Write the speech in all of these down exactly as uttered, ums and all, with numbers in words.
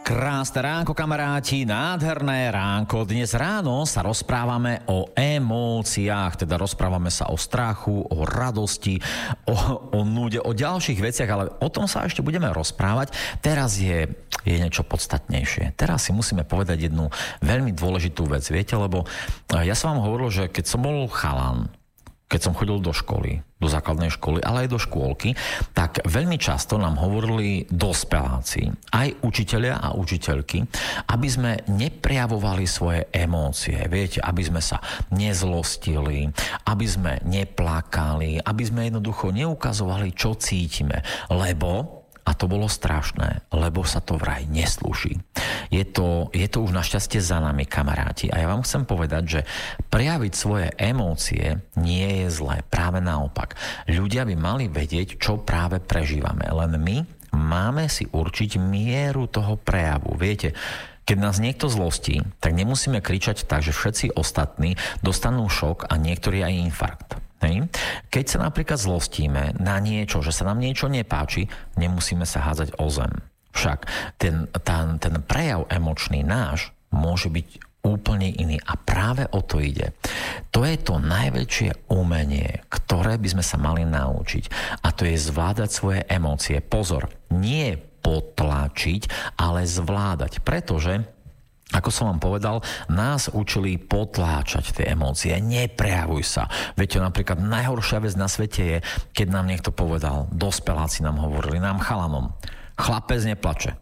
Krásne ránko, kamaráti, nádherné ránko. Dnes ráno sa rozprávame o emóciách, teda rozprávame sa o strachu, o radosti, o, o núde, o ďalších veciach, ale o tom sa ešte budeme rozprávať. Teraz je, je niečo podstatnejšie. Teraz si musíme povedať jednu veľmi dôležitú vec, viete, lebo ja som vám hovoril, že keď som bol chalan, keď som chodil do školy, do základnej školy, ale aj do škôlky, tak veľmi často nám hovorili dospeláci, aj učitelia a učiteľky, aby sme neprejavovali svoje emócie, viete, aby sme sa nezlostili, aby sme neplakali, aby sme jednoducho neukazovali, čo cítime, lebo a to bolo strašné, lebo sa to vraj neslúši. Je to, je to už našťastie za nami, kamaráti. A ja vám chcem povedať, že prejaviť svoje emócie nie je zlé. Práve naopak. Ľudia by mali vedieť, čo práve prežívame. Len my máme si určiť mieru toho prejavu. Viete, keď nás niekto zlostí, tak nemusíme kričať tak, že všetci ostatní dostanú šok a niektorí aj infarkt. Hej. Keď sa napríklad zlostíme na niečo, že sa nám niečo nepáči, nemusíme sa hádzať o zem. Však ten, ten, ten prejav emočný náš môže byť úplne iný a práve o to ide. To je to najväčšie umenie, ktoré by sme sa mali naučiť, a to je zvládať svoje emócie. Pozor, nie potlačiť, ale zvládať, pretože ako som vám povedal, nás učili potláčať tie emócie. Neprejavuj sa. Viete, napríklad najhoršia vec na svete je, keď nám niekto povedal, dospeláci nám hovorili, nám chalanom, chlapec neplače.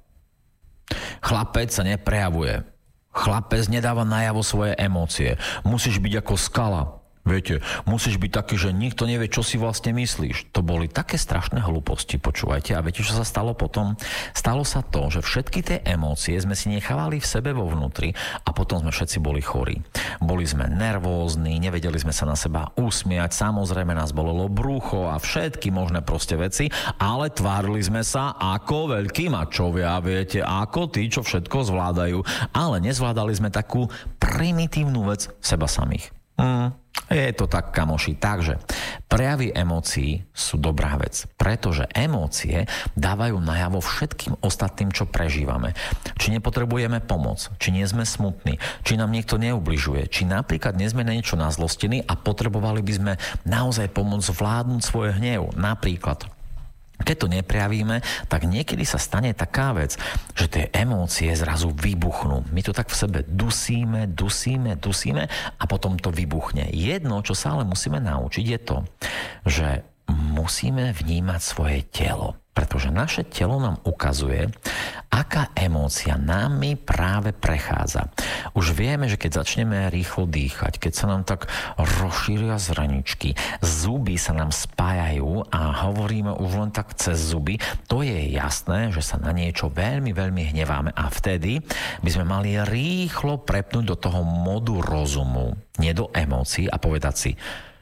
Chlapec sa neprejavuje. Chlapec nedáva najavo svoje emócie. Musíš byť ako skala. Viete, musíš byť taký, že nikto nevie, čo si vlastne myslíš. To boli také strašné hlúposti, počúvajte. A viete, čo sa stalo potom? Stalo sa to, že všetky tie emócie sme si nechávali v sebe vo vnútri a potom sme všetci boli chorí. Boli sme nervózni, nevedeli sme sa na seba usmiať, samozrejme nás bolelo brucho a všetky možné proste veci, ale tvárili sme sa ako veľkí mačovia, viete, ako tí, čo všetko zvládajú. Ale nezvládali sme takú primitívnu vec seba samých. Mm, je to tak, kamoši. Takže prejavy emócií sú dobrá vec, pretože emócie dávajú najavo všetkým ostatným, čo prežívame. Či nepotrebujeme pomoc, či nie sme smutní, či nám niekto neubližuje, či napríklad nie sme na niečo nazlostení a potrebovali by sme naozaj pomôcť zvládnuť svoj hnev. Napríklad keď to neprejavíme, tak niekedy sa stane taká vec, že tie emócie zrazu vybuchnú. My to tak v sebe dusíme, dusíme, dusíme a potom to vybuchne. Jedno, čo sa ale musíme naučiť, je to, že musíme vnímať svoje telo. Pretože naše telo nám ukazuje, aká emócia nami práve prechádza. Už vieme, že keď začneme rýchlo dýchať, keď sa nám tak rozšíria zraničky, zuby sa nám spájajú a hovoríme už len tak cez zuby, to je jasné, že sa na niečo veľmi, veľmi hneváme a vtedy by sme mali rýchlo prepnúť do toho modu rozumu, nie do emócií a povedať si,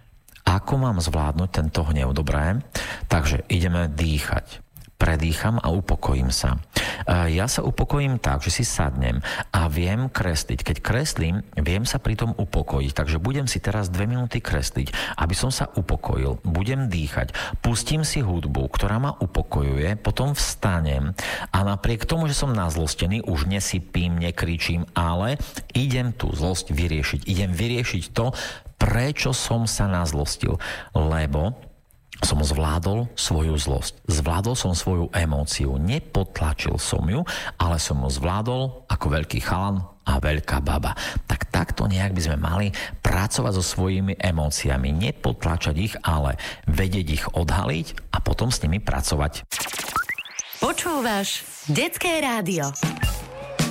ako mám zvládnuť tento hnev, dobré? Takže ideme dýchať. Predýcham a upokojím sa. Ja sa upokojím tak, že si sadnem a viem kresliť. Keď kreslím, viem sa pritom upokojiť. Takže budem si teraz dve minúty kresliť, aby som sa upokojil. Budem dýchať. Pustím si hudbu, ktorá ma upokojuje, potom vstanem a napriek tomu, že som nazlostený, už nesypím, nekričím, ale idem tú zlosť vyriešiť. Idem vyriešiť to, prečo som sa nazlostil. Lebo som zvládol svoju zlosť. Zvládol som svoju emóciu. Nepotlačil som ju, ale som ju zvládol ako veľký chalan a veľká baba. Tak takto nejak by sme mali pracovať so svojimi emóciami. Nepotlačať ich, ale vedieť ich odhaliť a potom s nimi pracovať. Počúvaš Detské rádio.